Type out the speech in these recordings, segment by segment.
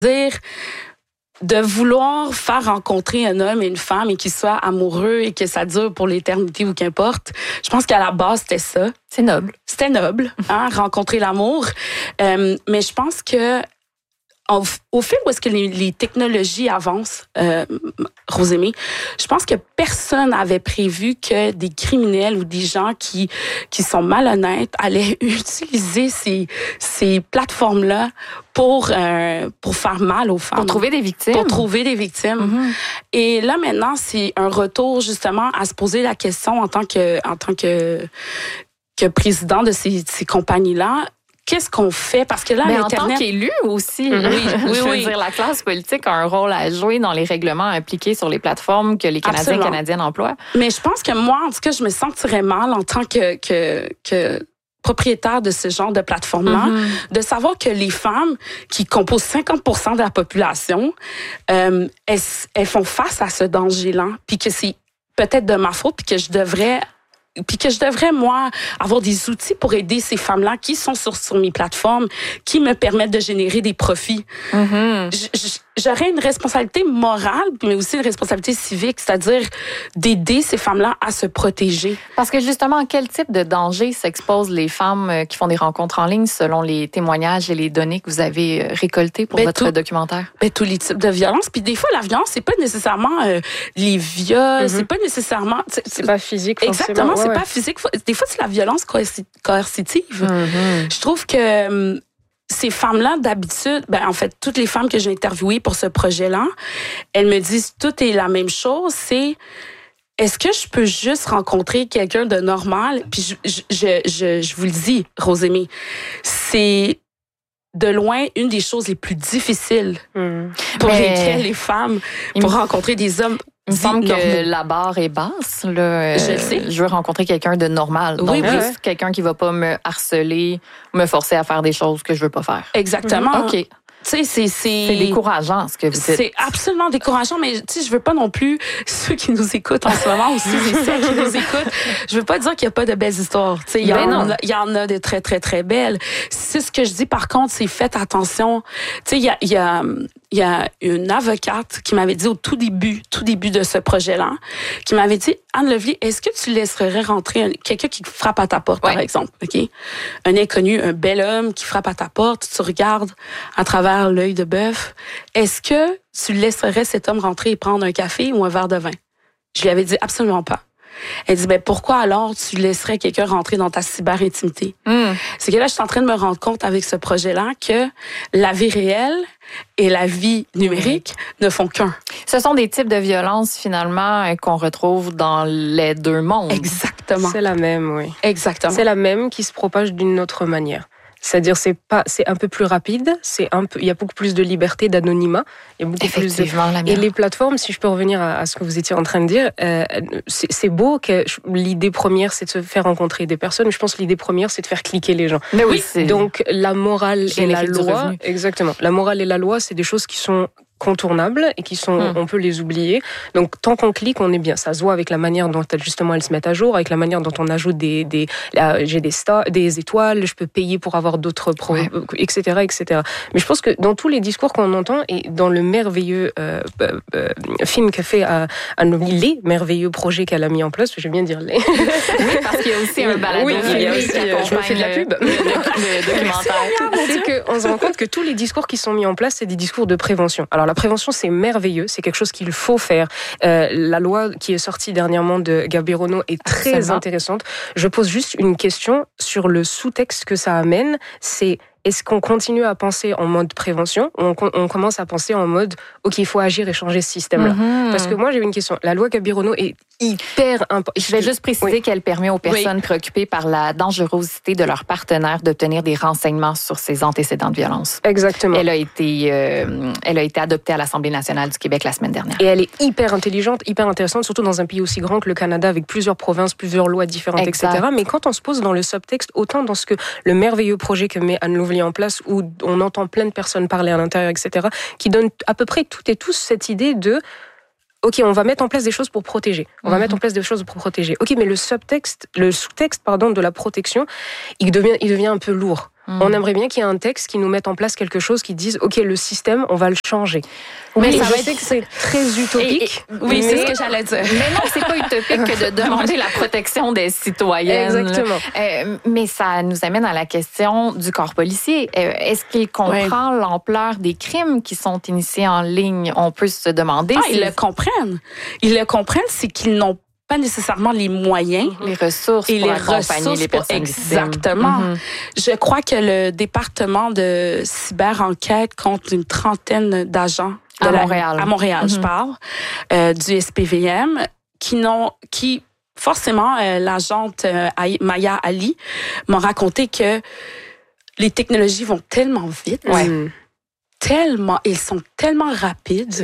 dire de vouloir faire rencontrer un homme et une femme et qu'ils soient amoureux et que ça dure pour l'éternité ou qu'importe. Je pense qu'à la base, c'était ça. C'est noble. C'était noble, rencontrer l'amour. Mais je pense que au fil où est-ce que les technologies avancent, Rosémie, je pense que personne n'avait prévu que des criminels ou des gens qui sont malhonnêtes allaient utiliser ces plateformes-là pour faire mal aux femmes. Pour trouver des victimes. Mm-hmm. Et là, maintenant, c'est un retour, justement, à se poser la question en tant que président de ces compagnies-là. Qu'est-ce qu'on fait? Parce que là, mais Internet... en tant qu'élu aussi, oui. Je veux dire, la classe politique a un rôle à jouer dans les règlements appliqués sur les plateformes que les Canadiens et Canadiennes emploient. Mais je pense que moi, en tout cas, je me sentirais mal en tant que propriétaire de ce genre de plateforme-là, de savoir que les femmes qui composent 50% de la population, elles font face à ce danger-là, puis que c'est peut-être de ma faute, puis que je devrais, moi, avoir des outils pour aider ces femmes-là qui sont sur mes plateformes, qui me permettent de générer des profits. J'aurais une responsabilité morale, mais aussi une responsabilité civique, c'est-à-dire d'aider ces femmes-là à se protéger. Parce que justement, quel type de danger s'exposent les femmes qui font des rencontres en ligne selon les témoignages et les données que vous avez récoltées pour votre documentaire? Tous les types de violences. Puis des fois, la violence, c'est pas nécessairement les viols, c'est pas nécessairement... C'est pas physique, forcément. Exactement, c'est pas physique. Des fois, c'est la violence coercitive. Je trouve que... ces femmes-là, d'habitude, en fait, toutes les femmes que j'ai interviewées pour ce projet-là, elles me disent toutes est la même chose, c'est est-ce que je peux juste rencontrer quelqu'un de normal? Puis je vous le dis, Rosémie, c'est de loin une des choses les plus difficiles pour lesquelles les femmes, pour rencontrer des hommes. Il me semble que la barre est basse. Là. Je sais. Je veux rencontrer quelqu'un de normal. Donc, juste quelqu'un qui va pas me harceler, me forcer à faire des choses que je veux pas faire. Exactement. OK. Tu sais, c'est décourageant, ce que vous dites. C'est absolument décourageant, mais tu sais, je veux pas non plus, ceux qui nous écoutent en ce moment aussi, celles qui nous écoutent, je veux pas dire qu'il y a pas de belles histoires. Tu sais, il y en a de très, très, très belles. C'est ce que je dis, par contre, c'est faites attention. Tu sais, il y a une avocate qui m'avait dit au tout début de ce projet-là, qui m'avait dit, Anne Lovely, est-ce que tu laisserais rentrer quelqu'un qui frappe à ta porte, par exemple, OK? Un inconnu, un bel homme qui frappe à ta porte, tu regardes à travers l'œil de bœuf. Est-ce que tu laisserais cet homme rentrer et prendre un café ou un verre de vin? Je lui avais dit absolument pas. Elle dit, pourquoi alors tu laisserais quelqu'un rentrer dans ta cyber-intimité? C'est que là, je suis en train de me rendre compte avec ce projet-là que la vie réelle et la vie numérique ne font qu'un. Ce sont des types de violences, finalement, qu'on retrouve dans les deux mondes. Exactement. C'est la même, oui. Exactement. C'est la même qui se propage d'une autre manière. C'est-à-dire, c'est un peu plus rapide, il y a beaucoup plus de liberté, d'anonymat. Il y a beaucoup plus de... Et les plateformes, si je peux revenir à ce que vous étiez en train de dire, c'est beau que l'idée première, c'est de se faire rencontrer des personnes. Mais je pense que l'idée première, c'est de faire cliquer les gens. Mais oui, donc, la morale et la loi, exactement. La morale et la loi, c'est des choses qui sont contournables et qui sont, on peut les oublier. Donc, tant qu'on clique, on est bien. Ça se voit avec la manière dont justement elles se mettent à jour, avec la manière dont on ajoute j'ai des étoiles, je peux payer pour avoir d'autres etc., etc. Mais je pense que dans tous les discours qu'on entend et dans le merveilleux film qu'a fait les merveilleux projets qu'elle a mis en place, je vais bien dire les. Oui, parce qu'il y a aussi un balado. Oui, il y a aussi, je me fais de la pub. Le documentaire. C'est qu'on se rend compte que tous les discours qui sont mis en place, c'est des discours de prévention. Alors, la prévention, c'est merveilleux, c'est quelque chose qu'il faut faire. La loi qui est sortie dernièrement de Gabirono est très intéressante. Je pose juste une question sur le sous-texte que ça amène, c'est est-ce qu'on continue à penser en mode prévention ou on commence à penser en mode OK, il faut agir et changer ce système-là? Parce que moi, j'ai une question. La loi Gabirono est hyper importante. Je vais juste préciser qu'elle permet aux personnes préoccupées par la dangerosité de leur partenaire d'obtenir des renseignements sur ses antécédents de violence. Exactement. Elle a été adoptée à l'Assemblée nationale du Québec la semaine dernière. Et elle est hyper intelligente, hyper intéressante, surtout dans un pays aussi grand que le Canada, avec plusieurs provinces, plusieurs lois différentes, etc. Mais quand on se pose dans le subtexte, autant dans ce que le merveilleux projet que met Anne Lovely en place, où on entend plein de personnes parler à l'intérieur, etc., qui donne à peu près toutes et tous cette idée de OK, on va mettre en place des choses pour protéger. On va mettre en place des choses pour protéger. OK, mais le sous-texte, de la protection, il devient un peu lourd. On aimerait bien qu'il y ait un texte qui nous mette en place quelque chose qui dise, OK, le système, on va le changer. Mais je sais que c'est très utopique. Oui, c'est ce que j'allais dire. Mais non, c'est pas utopique que de demander la protection des citoyennes. Exactement. Mais ça nous amène à la question du corps policier. Est-ce qu'il comprend l'ampleur des crimes qui sont initiés en ligne? On peut se demander. Ils le comprennent. Ils le comprennent, c'est qu'ils n'ont pas nécessairement les moyens, les ressources et pour les accompagner les personnes. Exactement. Je crois que le département de cyber-enquête compte une trentaine d'agents à Montréal. À Montréal, je parle, du SPVM, qui forcément, l'agente Maya Ali m'a raconté que les technologies vont tellement vite, ils sont tellement rapides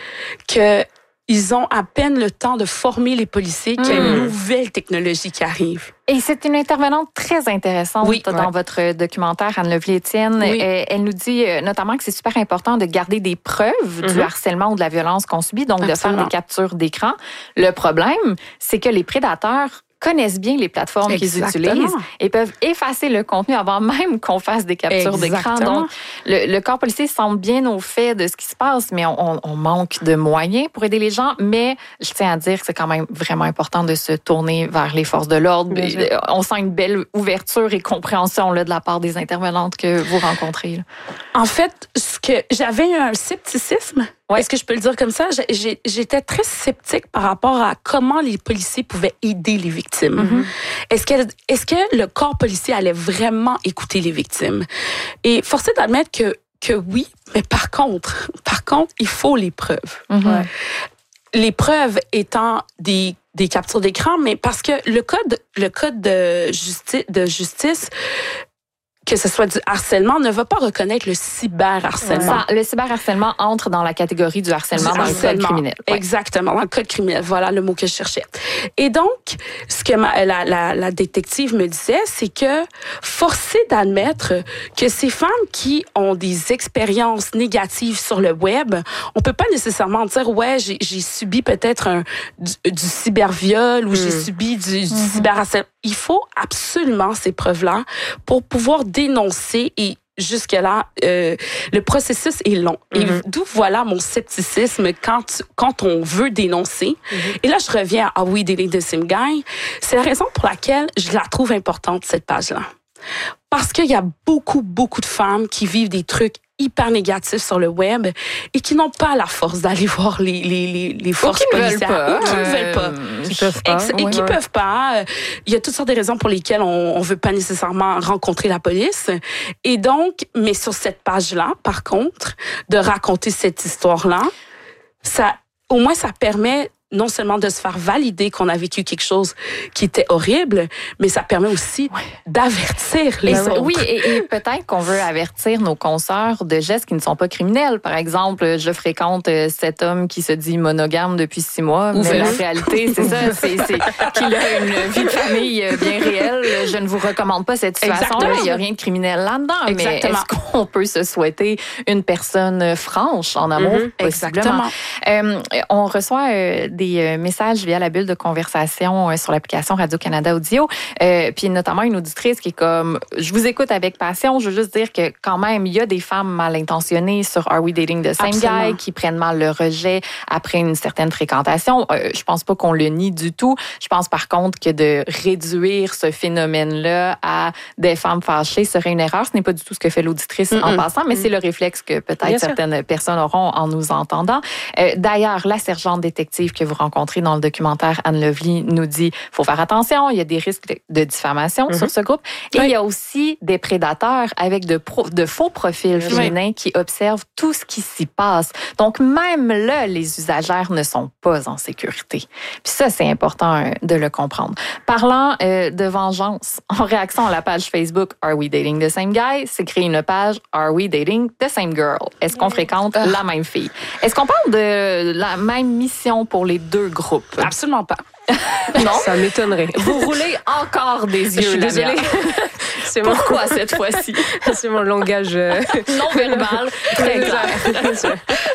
que ils ont à peine le temps de former les policiers qu'il y a une nouvelle technologie qui arrive. Et c'est une intervenante très intéressante dans votre documentaire, Anne-Lovely-Étienne. Oui. Elle nous dit notamment que c'est super important de garder des preuves du harcèlement ou de la violence qu'on subit, donc de faire des captures d'écran. Le problème, c'est que les prédateurs connaissent bien les plateformes qu'ils utilisent et peuvent effacer le contenu avant même qu'on fasse des captures d'écran. Donc, le corps policier semble bien au fait de ce qui se passe, mais on manque de moyens pour aider les gens. Mais je tiens à dire que c'est quand même vraiment important de se tourner vers les forces de l'ordre. On sent une belle ouverture et compréhension là, de la part des intervenantes que vous rencontrez. Là. En fait, j'avais un scepticisme. Est-ce que je peux le dire comme ça? J'étais très sceptique par rapport à comment les policiers pouvaient aider les victimes. Est-ce que le corps policier allait vraiment écouter les victimes? Et force est d'admettre que oui, mais par contre, il faut les preuves. Les preuves étant des captures d'écran, mais parce que le code de justice que ce soit du harcèlement, ne va pas reconnaître le cyberharcèlement. Le cyberharcèlement entre dans la catégorie du harcèlement dans le code criminel. Exactement, dans le code criminel. Voilà le mot que je cherchais. Et donc, ce que la détective me disait, c'est que forcé d'admettre que ces femmes qui ont des expériences négatives sur le web, on peut pas nécessairement dire, j'ai subi peut-être du cyberviol ou j'ai subi du cyberharcèlement. Il faut absolument ces preuves-là pour pouvoir dénoncer et jusque-là, le processus est long. Et d'où voilà mon scepticisme quand on veut dénoncer. Et là, je reviens à Are We Dating the Same Guy? C'est la raison pour laquelle je la trouve importante, cette page-là. Parce qu'il y a beaucoup, beaucoup de femmes qui vivent des trucs hyper négatifs sur le web et qui n'ont pas la force d'aller voir les forces policières. Qui ne veulent pas. Qui peuvent pas. Et qui peuvent pas. Il y a toutes sortes de raisons pour lesquelles on veut pas nécessairement rencontrer la police. Et donc, mais sur cette page-là, par contre, de raconter cette histoire-là, au moins, ça permet non seulement de se faire valider qu'on a vécu quelque chose qui était horrible, mais ça permet aussi d'avertir les autres. Oui, et peut-être qu'on veut avertir nos consoeurs de gestes qui ne sont pas criminels. Par exemple, je fréquente cet homme qui se dit monogame depuis 6 mois, mais la réalité, c'est ça, c'est qu'il a une vie de famille bien réelle. Je ne vous recommande pas cette situation-là. Il n'y a rien de criminel là-dedans. Exactement. Mais est-ce qu'on peut se souhaiter une personne franche en amour? Exactement. On reçoit des messages via la bulle de conversation sur l'application Radio-Canada Audio. Puis notamment une auditrice qui est comme, je vous écoute avec passion, je veux juste dire que quand même, il y a des femmes mal intentionnées sur Are We Dating the Same Guy qui prennent mal le rejet après une certaine fréquentation. Je pense pas qu'on le nie du tout. Je pense par contre que de réduire ce phénomène-là à des femmes fâchées serait une erreur. Ce n'est pas du tout ce que fait l'auditrice en passant, mais c'est le réflexe que peut-être certaines personnes auront en nous entendant. D'ailleurs, la sergente détective que vous rencontrez dans le documentaire Anne-Lovely nous dit faut faire attention, il y a des risques de diffamation sur ce groupe. Et il y a aussi des prédateurs avec de faux profils féminins qui observent tout ce qui s'y passe. Donc, même là, les usagères ne sont pas en sécurité. Puis ça, c'est important de le comprendre. Parlant de vengeance, en réaction à la page Facebook Are We Dating the Same Guy, c'est créé une page Are We Dating the Same Girl? Est-ce qu'on fréquente la même fille? Est-ce qu'on parle de la même mission pour les 2 groupes? Absolument pas. Non, ça m'étonnerait. Vous roulez encore des yeux. Je suis désolée. Pourquoi cette fois-ci? C'est mon langage non verbal, très clair.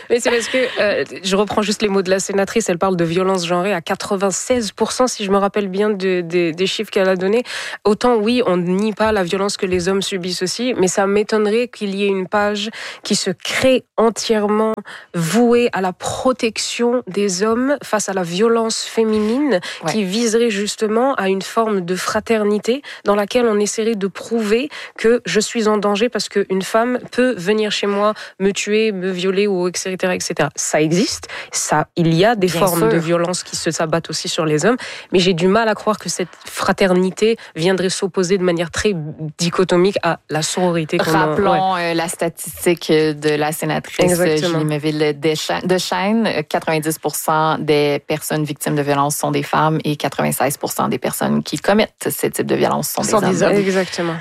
Mais c'est parce que, je reprends juste les mots de la sénatrice, elle parle de violence genrée à 96%, si je me rappelle bien des chiffres qu'elle a donnés. Autant, oui, on ne nie pas la violence que les hommes subissent aussi, mais ça m'étonnerait qu'il y ait une page qui se crée entièrement vouée à la protection des hommes face à la violence féminine, qui viserait justement à une forme de fraternité dans laquelle on essaierait de prouver que je suis en danger parce qu'une femme peut venir chez moi, me tuer, me violer, ou etc., etc. Ça existe, il y a des formes de violence qui se s'abattent aussi sur les hommes, mais j'ai du mal à croire que cette fraternité viendrait s'opposer de manière très dichotomique à la sororité. Rappelons la statistique de la sénatrice Julie Méville-Deschênes. 90% des personnes victimes de violences sont des femmes et 96% des personnes qui commettent ce type de violence sont des hommes. Exactement.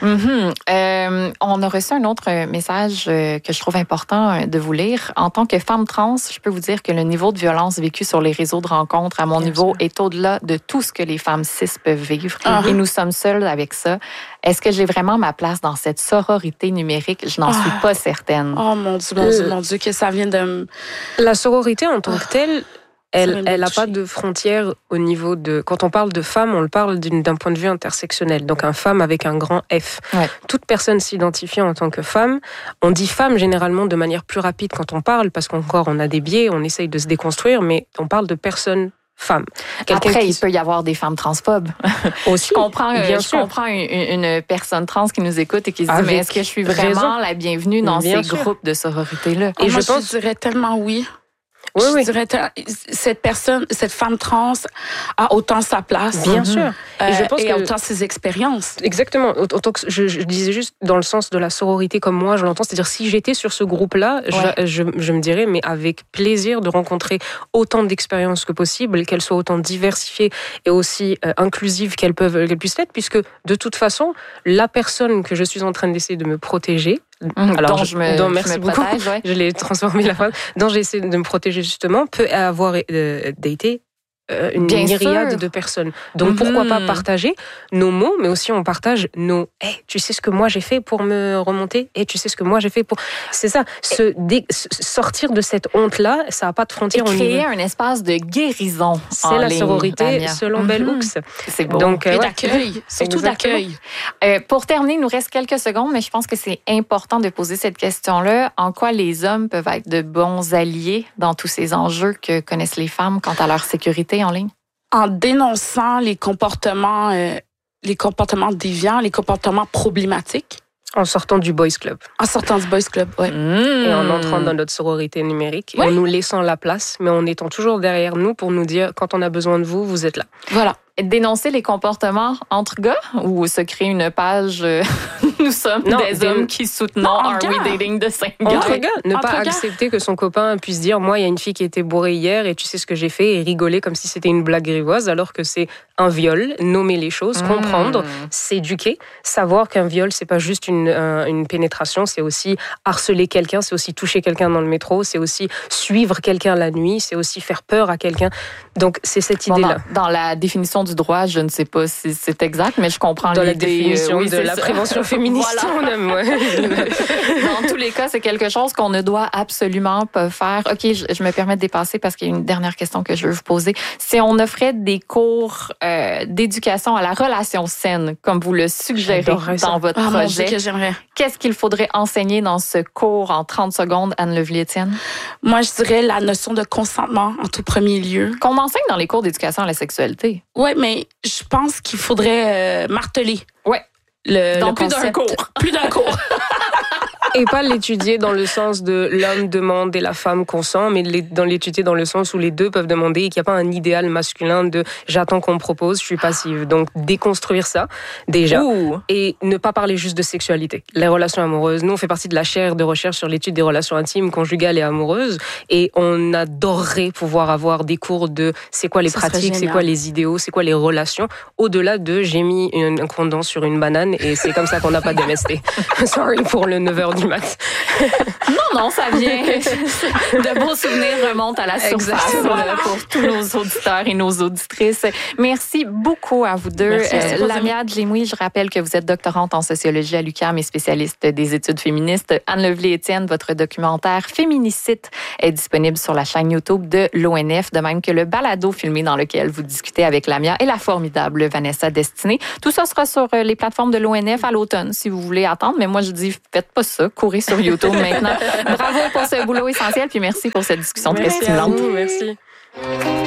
On a reçu un autre message que je trouve important de vous lire. En tant que femme trans, je peux vous dire que le niveau de violence vécu sur les réseaux de rencontres à mon niveau est au-delà de tout ce que les femmes cis peuvent vivre. Et nous sommes seules avec ça. Est-ce que j'ai vraiment ma place dans cette sororité numérique? Je n'en suis pas certaine. Oh mon Dieu, mon Dieu, que ça vient de... La sororité en tant que telle, elle n'a pas de frontières au niveau de... Quand on parle de femme, on le parle d'un point de vue intersectionnel. Donc, un femme avec un grand F. Ouais. Toute personne s'identifiant en tant que femme, on dit femme généralement de manière plus rapide quand on parle, parce qu'encore, on a des biais, on essaye de se déconstruire, mais on parle de personne femme. Après, il peut y avoir des femmes transphobes. Aussi, je comprends une personne trans qui nous écoute et qui se dit, mais est-ce que je suis vraiment la bienvenue dans ces groupes de sororité-là? Et je dirais tellement oui. Je dirais, cette femme trans a autant sa place. Bien sûr. Et je pense autant ses expériences. Exactement. Autant que je disais juste dans le sens de la sororité comme moi, je l'entends. C'est-à-dire, si j'étais sur ce groupe-là, je me dirais, mais avec plaisir de rencontrer autant d'expériences que possible, qu'elles soient autant diversifiées et aussi inclusives qu'elles puissent l'être, puisque de toute façon, la personne que je suis en train d'essayer de me protéger, merci beaucoup. Je l'ai transformé la phrase. Dont j'essaie de me protéger justement peut avoir daté une myriade de personnes. Donc pourquoi pas partager nos mots, mais aussi on partage nos tu sais ce que moi j'ai fait pour me remonter, tu sais ce que moi j'ai fait pour... C'est ça, sortir de cette honte-là, ça n'a pas de frontières. Et créer un espace de guérison. C'est la sororité selon Bell Hooks. C'est beau. Donc, et d'accueil, surtout d'accueil. Pour terminer, il nous reste quelques secondes, mais je pense que c'est important de poser cette question-là. En quoi les hommes peuvent être de bons alliés dans tous ces enjeux que connaissent les femmes quant à leur sécurité en ligne? En dénonçant les comportements déviants, les comportements problématiques. En sortant du Boys Club. En sortant du Boys Club, oui. Et en entrant dans notre sororité numérique. Et en nous laissant la place, mais en étant toujours derrière nous pour nous dire, quand on a besoin de vous, vous êtes là. Voilà. Dénoncer les comportements entre gars ou se créer une page nous sommes des hommes qui soutenons Are We Dating the Same Guy? Entre gars, ne pas accepter que son copain puisse dire moi il y a une fille qui était bourrée hier et tu sais ce que j'ai fait, et rigoler comme si c'était une blague grivoise alors que c'est un viol. Nommer les choses, comprendre, s'éduquer, savoir qu'un viol c'est pas juste une pénétration, c'est aussi harceler quelqu'un, c'est aussi toucher quelqu'un dans le métro, c'est aussi suivre quelqu'un la nuit, c'est aussi faire peur à quelqu'un. Donc c'est cette idée-là. Dans la définition du droit, je ne sais pas si c'est exact, mais je comprends l'idée. Dans la définition de la prévention féministe, on aime. Dans tous les cas, c'est quelque chose qu'on ne doit absolument pas faire. OK, je me permets de dépasser parce qu'il y a une dernière question que je veux vous poser. Si on offrait des cours d'éducation à la relation saine, comme vous le suggérez dans votre projet, que j'aimerais. Qu'est-ce qu'il faudrait enseigner dans ce cours en 30 secondes, Anne Levy-Étienne? Moi, je dirais la notion de consentement en tout premier lieu. Qu'on enseigne dans les cours d'éducation à la sexualité. Oui, mais je pense qu'il faudrait marteler. Oui. Dans plus d'un cours. Plus d'un cours. Et pas l'étudier dans le sens de l'homme demande et la femme consent, mais l'étudier dans le sens où les deux peuvent demander et qu'il n'y a pas un idéal masculin de j'attends qu'on me propose, je suis passive. Donc déconstruire ça déjà. Et ne pas parler juste de sexualité. Les relations amoureuses, nous on fait partie de la chaire de recherche sur l'étude des relations intimes, conjugales et amoureuses, et on adorerait pouvoir avoir des cours de c'est quoi les pratiques, c'est quoi les idéaux, c'est quoi les relations, au-delà de j'ai mis un condom sur une banane et c'est comme ça qu'on n'a pas de MST. Sorry pour le 9h du du mat. Non, ça vient. De beaux souvenirs remontent à la surface pour tous nos auditeurs et nos auditrices. Merci beaucoup à vous deux. Lamia Djemoui, je rappelle que vous êtes doctorante en sociologie à l'UQAM et spécialiste des études féministes. Anne Levelé-Étienne, votre documentaire Féminicide est disponible sur la chaîne YouTube de l'ONF, de même que le balado filmé dans lequel vous discutez avec Lamia et la formidable Vanessa Destinée. Tout ça sera sur les plateformes de l'ONF à l'automne, si vous voulez attendre. Mais moi, je dis, faites pas ça. Courez sur YouTube maintenant. Bravo pour ce boulot essentiel, puis merci pour cette discussion très stimulante. Merci.